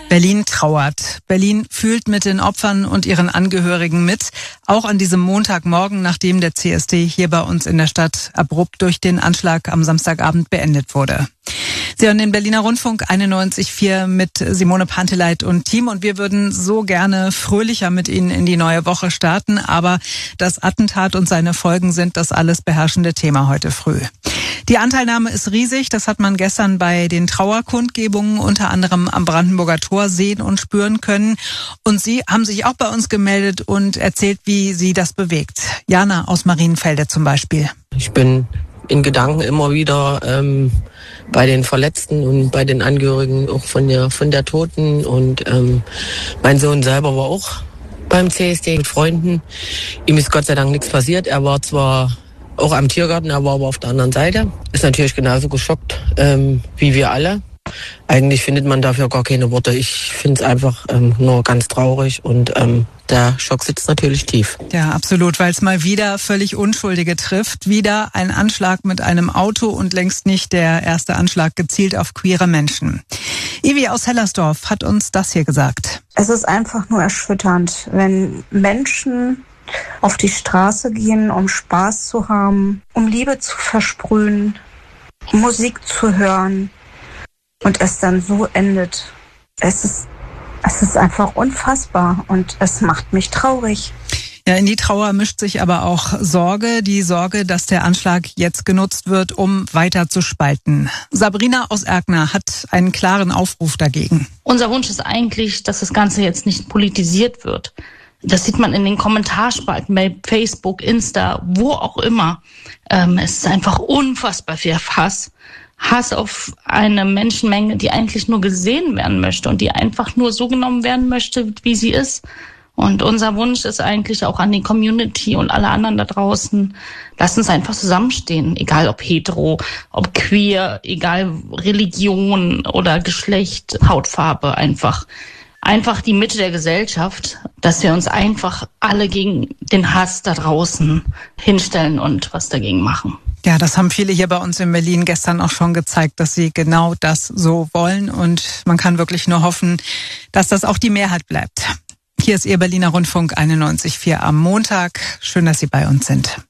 Berlin trauert. Berlin fühlt mit den Opfern und ihren Angehörigen mit. Auch an diesem Montagmorgen, nachdem der CSD hier bei uns in der Stadt abrupt durch den Anschlag am Samstagabend beendet wurde. Sie hören den Berliner Rundfunk 91,4 mit Simone Panteleit und Team. Und wir würden so gerne fröhlicher mit Ihnen in die neue Woche starten. Aber das Attentat und seine Folgen sind das alles beherrschende Thema heute früh. Die Anteilnahme ist riesig. Das hat man gestern bei den Trauerkundgebungen unter anderem am Brandenburger Tor sehen und spüren können. Und Sie haben sich auch bei uns gemeldet und erzählt, wie Sie das bewegt. Jana aus Marienfelde zum Beispiel. Ich bin in Gedanken immer wieder bei den Verletzten und bei den Angehörigen auch von der Toten. Und mein Sohn selber war auch beim CSD mit Freunden. Ihm ist Gott sei Dank nichts passiert. Er war zwar auch am Tiergarten, er war aber auf der anderen Seite. Ist natürlich genauso geschockt wie wir alle. Eigentlich findet man dafür gar keine Worte. Ich finde es einfach nur ganz traurig und der Schock sitzt natürlich tief. Ja, absolut, weil es mal wieder völlig Unschuldige trifft. Wieder ein Anschlag mit einem Auto und längst nicht der erste Anschlag gezielt auf queere Menschen. Ivi aus Hellersdorf hat uns das hier gesagt. Es ist einfach nur erschütternd, wenn Menschen auf die Straße gehen, um Spaß zu haben, um Liebe zu versprühen, Musik zu hören und es dann so endet. Es ist einfach unfassbar und es macht mich traurig. Ja, in die Trauer mischt sich aber auch Sorge. Die Sorge, dass der Anschlag jetzt genutzt wird, um weiter zu spalten. Sabrina aus Erkner hat einen klaren Aufruf dagegen. Unser Wunsch ist eigentlich, dass das Ganze jetzt nicht politisiert wird. Das sieht man in den Kommentarspalten bei Facebook, Insta, wo auch immer. Es ist einfach unfassbar viel Hass auf eine Menschenmenge, die eigentlich nur gesehen werden möchte und die einfach nur so genommen werden möchte, wie sie ist. Und unser Wunsch ist eigentlich auch an die Community und alle anderen da draußen, lasst uns einfach zusammenstehen, egal ob hetero, ob queer, egal Religion oder Geschlecht, Hautfarbe, einfach die Mitte der Gesellschaft, dass wir uns einfach alle gegen den Hass da draußen hinstellen und was dagegen machen. Ja, das haben viele hier bei uns in Berlin gestern auch schon gezeigt, dass sie genau das so wollen. Und man kann wirklich nur hoffen, dass das auch die Mehrheit bleibt. Hier ist Ihr Berliner Rundfunk 91,4 am Montag. Schön, dass Sie bei uns sind.